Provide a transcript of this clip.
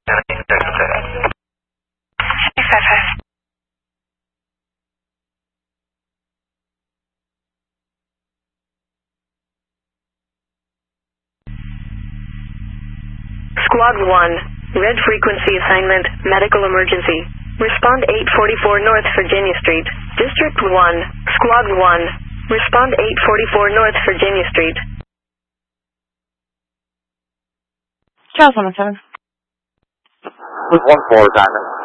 Squad 1, red frequency assignment, medical emergency. Respond 844 North Virginia Street, District 1, Squad 1. Respond 844 North Virginia Street. Charles 107. With 1-4 assignment.